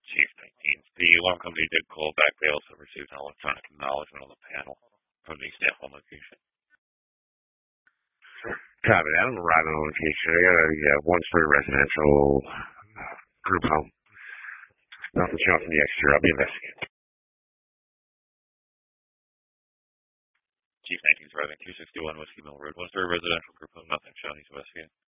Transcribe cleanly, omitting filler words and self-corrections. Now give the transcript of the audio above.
Chief 19. The alarm company did call back. They also received an electronic acknowledgement on the panel from the staff on location. Copy that. I'm arriving on location. I got a one-story residential group home. Nothing showing from the exterior. I'll be investigating. Chief 19's arriving 261 Whiskey Mill Road. One-story residential group home. Nothing showing. He's investigating.